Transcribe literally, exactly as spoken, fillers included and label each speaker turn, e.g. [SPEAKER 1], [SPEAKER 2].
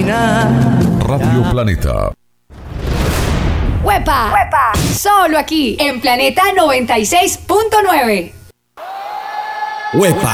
[SPEAKER 1] caminar.
[SPEAKER 2] Radio Planeta.
[SPEAKER 3] ¡Huepa! ¡Huepa! Solo aquí, en Planeta noventa y seis punto nueve.
[SPEAKER 4] ¡Huepa!